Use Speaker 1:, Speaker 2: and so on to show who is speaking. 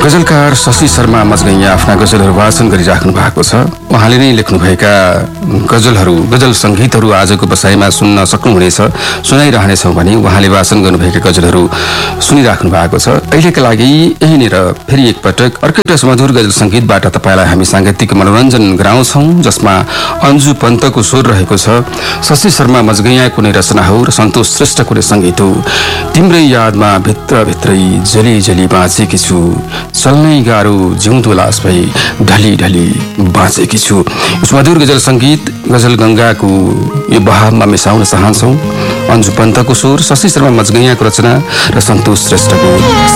Speaker 1: गजलकार शशि शर्मा मजगैया आफ्ना गजलहरू वाचन गरिराख्नु भएको छ। उहाँले नै लेख्नुभएका गजल सङ्गीतहरू आजको बसाइमा सुन्न सक्नुहुनेछ, सुनाइरहनेछौँ भने उहाँले वाचन गर्नुभएका गजलहरू सुनिराख्नु भएको छ। अहिलेका लागि यहीँनिर फेरि एकपटक अर्कै सुमधुर गजल सङ्गीतबाट तपाईँलाई हामी साङ्गीतिक मनोरञ्जन गराउँछौँ, जसमा अन्जु पन्तको स्वर रहेको छ, शशि शर्मा मजगैयाको नै रचना हो र सन्तोष श्रेष्ठको नै सङ्गीत हो। तिम्रै यादमा भित्रभित्रै जली जली बाँचेकी छु, चल्नै गाह्रो जिउँदो लास भई ढली ढली बाँचेकी छु। मधुर गजल सङ्गीत गजल गङ्गाको यो बहावमा मिसाउन चाहन्छौँ। अन्जु पन्तको स्वर, शशि शर्मा मजगैयाको रचना र सन्तोष श्रेष्ठको